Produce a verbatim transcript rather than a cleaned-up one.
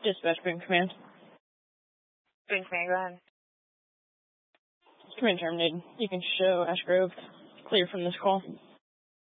Dispatch, Boone Command. Boone Command, go ahead. Command terminated. You can show Ash Grove clear from this call.